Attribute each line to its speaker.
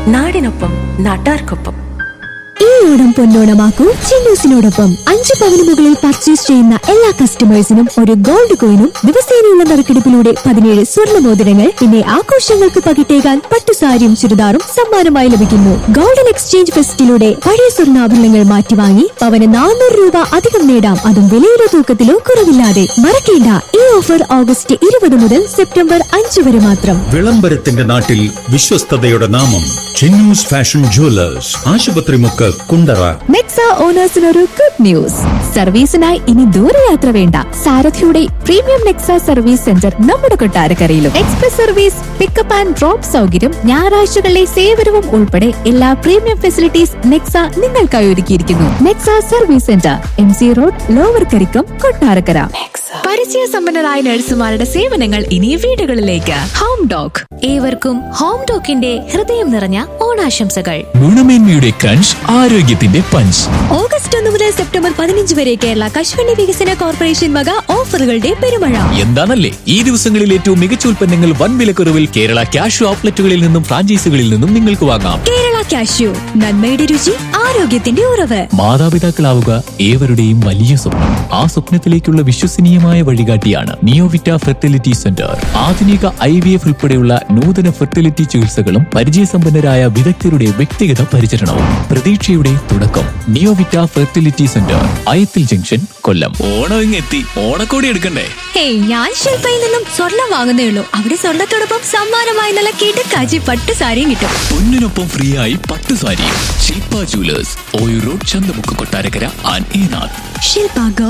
Speaker 1: നാടിനൊപ്പം നാട്ടാർക്കൊപ്പം.
Speaker 2: ഈ ഓണം പൊന്നോണമാക്കൂ ചിന്നൂസിനോടൊപ്പം. 5 പവന് മുകളിൽ പർച്ചേസ് ചെയ്യുന്ന എല്ലാ കസ്റ്റമേഴ്സിനും ഒരു ഗോൾഡ് കോയിനും ദിവസേനയുള്ള നറുക്കെടുപ്പിലൂടെ 17 സ്വർണ്ണ മോതിരങ്ങൾ, പിന്നെ ആഘോഷങ്ങൾക്ക് പകിട്ടേകാൻ പട്ടുസാരിയും ചുരിദാറും സമ്മാനമായി ലഭിക്കുന്നു. ഗോൾഡൻ എക്സ്ചേഞ്ച് ഫെസ്റ്റിലൂടെ പഴയ സ്വർണ്ണാഭരണങ്ങൾ മാറ്റിവാങ്ങി പവന് 400 രൂപ അധികം നേടാം, അതും വിലയിലോ തൂക്കത്തിലോ കുറവില്ലാതെ. മറക്കേണ്ട, ഈ ഓഫർ ഓഗസ്റ്റ് 20 മുതൽ സെപ്റ്റംബർ 5 വരെ മാത്രം.
Speaker 3: വിളംബരത്തിന്റെ നാട്ടിൽ വിശ്വസ്തതയുടെ നാമം Chinnoos fashion jewellers, Asupathrimukku, Kundara.
Speaker 2: Nexa ഓണേഴ്സിനൊരു good news. സർവീസിനായി ഇനി ദൂരയാത്ര വേണ്ട. സാരഥിയുടെ പ്രീമിയം നെക്സ സർവീസ് സെന്റർ നമ്മുടെ കൊട്ടാരക്കരയിലും. Express service, pickup and drop സൗകര്യം, ഞായറാഴ്ചകളിലെ സേവനവും ഉൾപ്പെടെ എല്ലാ പ്രീമിയം ഫെസിലിറ്റീസ് നെക്സ നിങ്ങൾക്കായി ഒരുക്കിയിരിക്കുന്നു. Nexa service centre, MC road, lower Karikkam, Kottarakkara. പരിചയ സമ്പന്നരായ നഴ്സുമാരുടെ സേവനങ്ങൾ ഇനി വീടുകളിലേക്ക്. ഹോം ഡോക്. ഏവർക്കും ഹോം ഡോക്കിന്റെ ഹൃദയം നിറഞ്ഞ ഓണാശംസകൾ.
Speaker 4: ഗുണമേന്മയുടെ ക്രഞ്ച്, ആരോഗ്യത്തിന്റെ പഞ്ച്.
Speaker 2: ഓഗസ്റ്റ് 1 മുതൽ സെപ്റ്റംബർ 15 വരെ കേരള കശുവണ്ടി വികസന കോർപ്പറേഷൻ വക ഓഫറുകളുടെ പെരുമഴ.
Speaker 4: എന്താണല്ലേ ഈ ദിവസങ്ങളിൽ ഏറ്റവും മികച്ച ഉൽപ്പന്നങ്ങൾ വൻ വിലക്കുറവിൽ കേരള കാഷ്യൂ ഔട്ട്ലെറ്റുകളിൽ നിന്നും ഫ്രാഞ്ചൈസികളിൽ നിന്നും നിങ്ങൾക്ക് വാങ്ങാം.
Speaker 2: കേരള കാഷ്യൂ, നന്മയുടെ രുചി, ആരോഗ്യത്തിന്റെ ഉറവ്.
Speaker 4: മാതാപിതാക്കളാവുക ഏവരുടെയും വലിയ സ്വപ്നം. ആ സ്വപ്നത്തിലേക്കുള്ള വിശ്വസനീയമായ വഴികാട്ടിയാണ് നിയോവിറ്റ ഫെർട്ടിലിറ്റി സെന്റർ. ആധുനിക IVF ഉൾപ്പെടെയുള്ള നൂതന ഫെർട്ടിലിറ്റി ചികിത്സകളും പരിചയസമ്പന്നരായ വിദഗ്ധരുടെ വ്യക്തിഗത പരിചരണവും. പ്രതീക്ഷയുടെ തുടക്കം. നിയോവിറ്റ ഫെർട്ടിലിറ്റി സെന്റർ, അയത്തിൽ ജംഗ്ഷൻ, കൊല്ലം. ഓണം ഇങ്ങെത്തി, ഓണക്കോടി എടുക്കണ്ടേ?
Speaker 2: ഞാൻ ശില്പയിൽ നിന്നും സ്വർണം വാങ്ങുന്നേ ഉള്ളൂ. അവിടെ സ്വർണത്തോടൊപ്പം സമ്മാനമായി നല്ല കിടക്കാച്ചി പട്ടുസാരിയും കിട്ടും.
Speaker 4: പൊന്നിനൊപ്പം ഫ്രീ ആയി പട്ടുസാരി. ശില്പ jewellers, Oyoor road, Chanthamukku, Kottarakkara and Enath.
Speaker 2: Shilpa